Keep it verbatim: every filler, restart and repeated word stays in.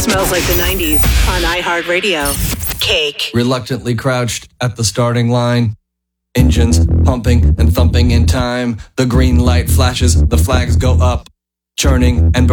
Smells like the nineties on iHeartRadio. Cake. Reluctantly crouched at the starting line. Engines pumping and thumping in time. The green light flashes, the flags go up. Churning and burning.